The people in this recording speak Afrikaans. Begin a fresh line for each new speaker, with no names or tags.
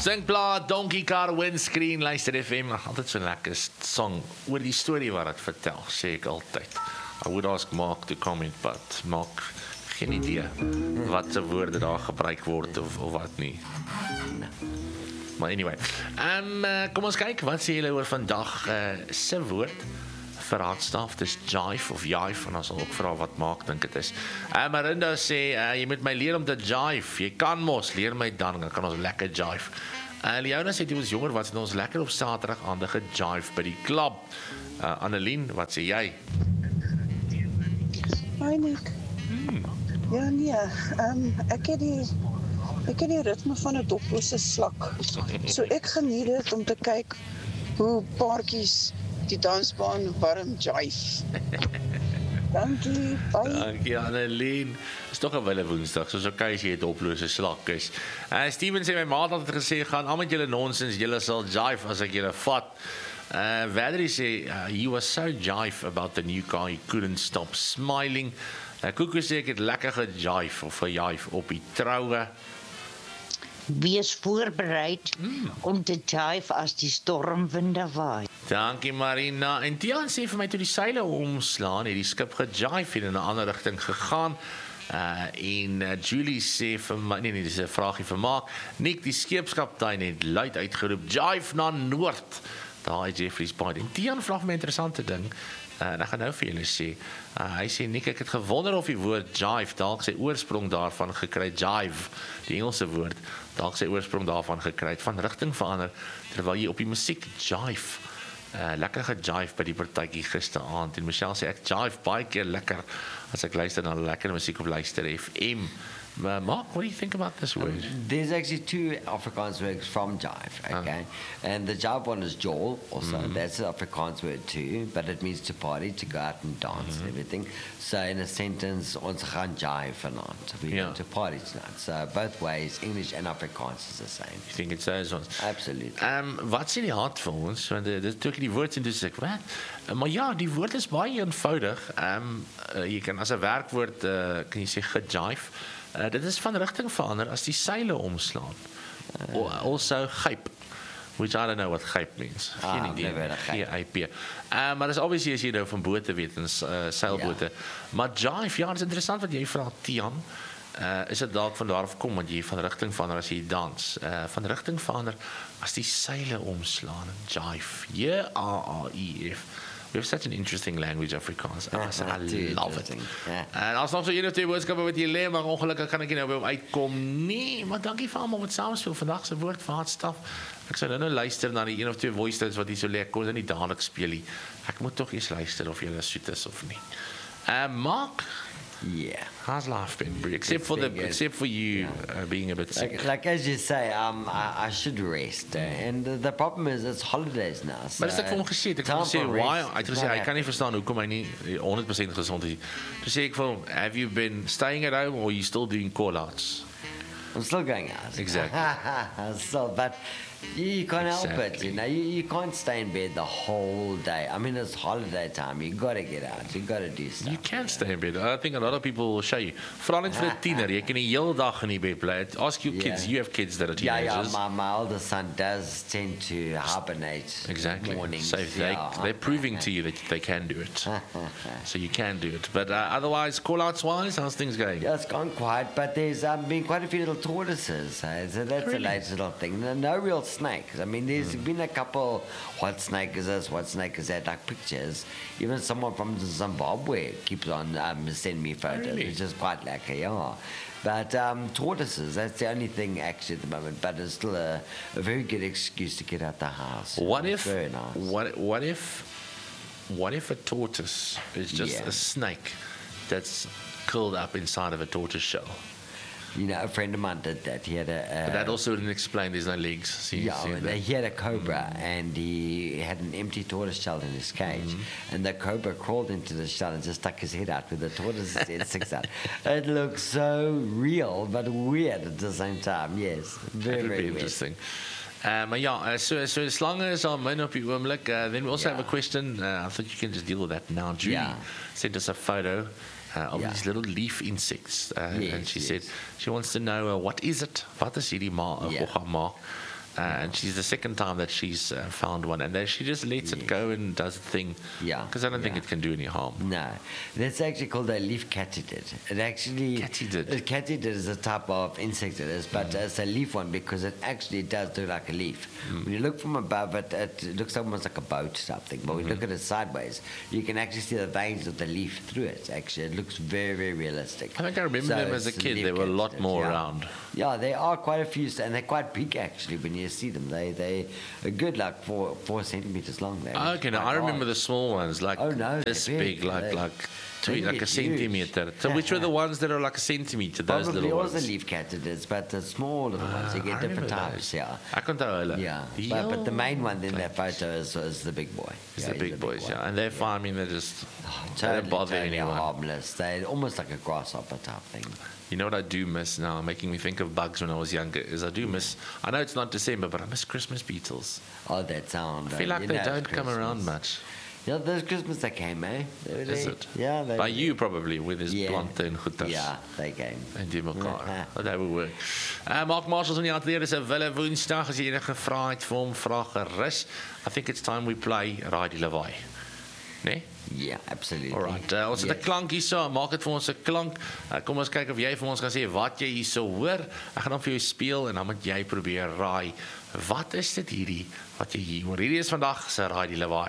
Singplaat, Donkey Car Windscreen, luister FM, altyd so lekker song oor die storie wat het vertel, sê ek altyd. I would ask Mark to comment, but Mark, geen idee wat se woorde daar gebruik word of wat nie. Maar anyway, kom ons kyk, wat sê julle oor vandag se woord? Verraadstaf, dis jive of jive, en ons sal ook vra wat Mark dink het is. Marinda sê, jy moet my leer om te jive, jy kan mos, leer my dan kan ons lekker jive. Leona sê, die ons jonger was, het ons lekker op Saterdag aande gejive by die klub. Annelien, wat sê jy?
Hi Nick. Ja nee, ek het die ritme van 'n doplose slak. So ek geniet dit om te kyk hoe paartjies die dansbaan warm jive. Dankie, bye.
Dankie Annelien. Is toch 'n wille woensdag, soos okay as jy 'n doplose slak is. Steven sê, my maat het altyd gesê, gaan al met julle nonsens, julle sal jive as ek julle vat. Valerie sê, he was so jive about the new car, he couldn't stop smiling. Koeko sê, ek het lekker gejive of gejive op die troue.
Wees voorbereid om te jive as die stormwinde waai.
Dankie Marina. En Tiaan sê vir my, toe die seile omslaan, het die skip gejive en in 'n ander rigting gegaan. Julie sê vir my, nee, dis 'n vraagie vir Mark. Nick, die skeepskaptein het luid uitgeroep, jive na noord. Daar is Jeffrey's Point. En Tiaan vra vir my 'n interessante ding. En ek gaan nou vir julle sê. Hy sê, Nick, ek het gewonder of die woord jive dalk sy oorsprong daarvan gekry, jive, die Engelse woord, dalk sy oorsprong daarvan gekry het, van rigting verander, terwyl jy op die musiek jive, lekker gejive by die partytjie gisteraand. En Michelle sê, ek jive baie keer lekker, as ek luister na lekker musiek op luister FM. Mark, what do you think about this word?
There's actually two Afrikaans words from jive, okay? And the jive one is jol, also. That's an Afrikaans word too, but it means to party, to go out and dance and everything. So in a sentence, ons gaan jive vanaand. We're going to party tonight. So both ways, English and Afrikaans is the same.
You think it's those ones?
Absolutely.
Wat sê die hart vir ons? Want dit toe ek die woord sien, toe sê ek, wat? Maar ja, die woord is baie eenvoudig. Jy kan as 'n werkwoord, kan jy sê gejive. Dit is van rigting verander as die seile omslaan. Also gyp, which I don't know what gyp means. Geen idee. G-Y-P. Maar dis obviously as jy nou van bote weet en seilbote. Maar jive, ja, dit is interessant wat jy vra, Tian. Is dit dalk van daar af kom want jy van rigting verander as jy dans. Van rigting verander as die seile omslaan. Jive. J-A-R-E-F. We have such an interesting language, Afrikaans. I love it. En as nog so een of twee boodskappe wat jy lê, maar ongelukkig kan ek nie nou by hom uitkom nie. Maar dankie vir almal wat saamspeel vandag se woord verraadstaf. Ek sou nou luister na die een of twee voice notes wat hier so lê. Kom ons nie dadelik speel nie. Ek moet tog eers luister of jy soet is of nie. Mark,
yeah,
how's life been, except for you being a bit sick?
Like as you say, I should rest, and the problem is it's holidays now. So
maar dis ek vir hom gesê, ek het gesê why, hy kan nie verstaan hoekom hy nie 100% gesond is. Toe sê ek vir hom, have you been staying at home or are you still doing call-outs?
I'm still going out.
Exactly.
Still, but you can't help it, you know. You can't stay in bed the whole day. I mean, it's holiday time. You got to get out. You got to do stuff.
You can stay in bed. I think a lot of people will show you. Veral net vir 'n tiener, jy kan die hele dag in die bed bly. Ask your kids. You have kids that are teenagers.
Yeah. My oldest son does tend to hibernate.
Exactly.
Mornings.
So they're proving to you that they can do it. So you can do it. But otherwise, call-outs wise, how's things going?
Yeah, it's gone quiet, but there's been quite a few little tortoises. So that's
Really?
a latest little thing. No real snakes. I mean, there's been a couple, what snake is this, what snake is that, like pictures. Even someone from Zimbabwe keeps on sending me photos,
Really?
which is quite lucky, yeah. But tortoises, that's the only thing actually at the moment, but it's still a very good excuse to get out the house.
What
It's
if
very nice.
what if a tortoise is just a snake that's curled up inside of a tortoise shell?
You know, a friend of mine did that. He had
But that also wouldn't explain there's no legs. See that?
He had a cobra and he had an empty tortoise shell in his cage, and the cobra crawled into the shell and just stuck his head out with the tortoise's head sticks out. It looks so real but weird at the same time. Yes, very,
That would
very
be
weird.
interesting. Maar ja, so slange is al min op die oomblik. Then we also have a question. I thought you can just deal with that now. Julie sent us a photo of these little leaf insects. And she said she wants to know, what is it? Wat is hierdie ma? and she's the second time that she's found one, and then she just lets it go and does the thing.
Yeah,
Because I don't think
yeah.
it can do any harm.
No, that's actually called a leaf katydid. It actually
Katydid.
Katydid is a type of insect it is, but it's a leaf one because it actually does look like a leaf. When you look from above, it looks almost like a boat or something. But when you look at it sideways, you can actually see the veins of the leaf through it. Actually, it looks very, very realistic.
I think I remember
So
them as a
it's
kid.
leaf
There were a lot
katydid,
more
yeah.
around.
Yeah, there are quite a few, and they're quite big actually. When you see them, they are good, like 4 centimeters long.
Okay, now I remember the small ones, like
Oh, no,
this
they're
big,
big.
like
They
like a
get
centimeter. So which were the ones that are like a centimeter? Those
Probably
little
all the
ones.
leaf katydids, but the small little ones, you
I
get different
remember
types.
those.
Yeah.
I can tell.
Yeah, but the main one in that photo is the big boy.
It's
Yeah,
the
he's
big boys,
one.
yeah. And they're fine. I mean, they're just, they
Totally,
don't bother
totally
anyone.
harmless. They're almost like a grasshopper type thing.
You know what I do miss now, making me think of bugs when I was younger, is I do miss, I know it's not December, but I miss Christmas beetles.
Oh, that sound.
I feel like they don't come around much.
Yeah, those Christmas they came, eh?
Is it?
Yeah.
By you probably, with his
Yeah.
plante en goeders.
Yeah, they came.
En die mekaar.
Ja.
Dat hou werk. Mark Marshalls in die ateljee is 'n wille Woensdag as jy enige vrae het vir hom, vra gerus. I think it's time we play Raai die Lawaai. Nee?
Yeah, absolutely.
Alright, ons het 'n klank hierso, maak dit vir ons 'n klank. Kom ons kyk of jy vir ons kan sê wat jy hierso hoor. Ek gaan dan vir jou speel en dan moet jy probeer raai wat is dit hierdie wat jy hier hoor. Hierdie is vandag se Raai die Lawaai.